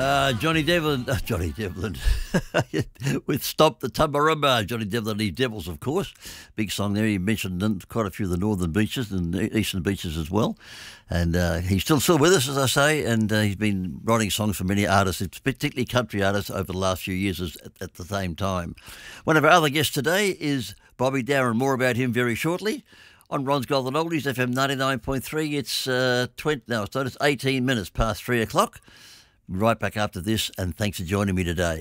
Johnny Devlin, with Stop the Tumbarumba. Johnny Devlin and his Devils, of course. Big song there. He mentioned quite a few of the northern beaches and the eastern beaches as well. And he's still with us, as I say, and he's been writing songs for many artists, particularly country artists, over the last few years at the same time. One of our other guests today is Bobby Darin. More about him very shortly. On Ron's Golden Oldies, FM 99.3, it's 18 minutes past 3 o'clock. Right back after this, and thanks for joining me today.